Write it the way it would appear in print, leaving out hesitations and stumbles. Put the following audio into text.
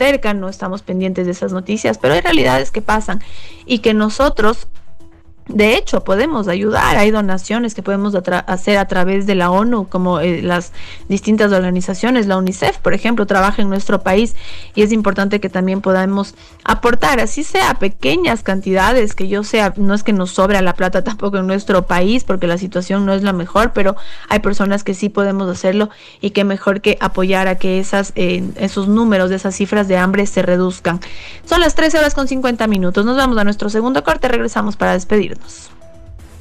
cerca, no estamos pendientes de esas noticias, pero hay realidades que pasan y que nosotros, de hecho, podemos ayudar. Hay donaciones que podemos hacer a través de la ONU, como las distintas organizaciones. La UNICEF, por ejemplo, trabaja en nuestro país y es importante que también podamos aportar, así sea pequeñas cantidades, que yo sea, no es que nos sobra la plata tampoco en nuestro país, porque la situación no es la mejor, pero hay personas que sí podemos hacerlo y que mejor que apoyar a que esos números, de esas cifras de hambre se reduzcan. Son las 13:50 horas. Nos vamos a nuestro segundo corte, regresamos para despedirnos.